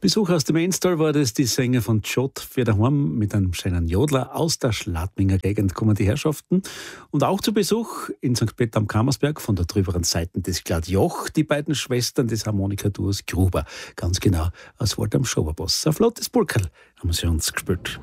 Besuch aus dem Enstal war das die Sänger von Jod für daheim mit einem schönen Jodler aus der Schladminger Gegend kommen die Herrschaften. Und auch zu Besuch in St. Peter am Kammersberg von der drüberen Seite des Gladjoch die beiden Schwestern des Harmonikaduos Gruber. Ganz genau aus Wort am Schoberboss. Ein flottes Pulkerl haben sie uns gespielt.